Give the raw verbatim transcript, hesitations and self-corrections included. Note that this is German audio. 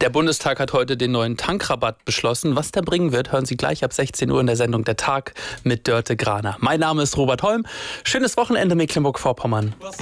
Der Bundestag hat heute den neuen Tankrabatt beschlossen. Was der bringen wird, hören Sie gleich ab sechzehn Uhr in der Sendung Der Tag mit Dörte Graner. Mein Name ist Robert Holm. Schönes Wochenende Mecklenburg-Vorpommern.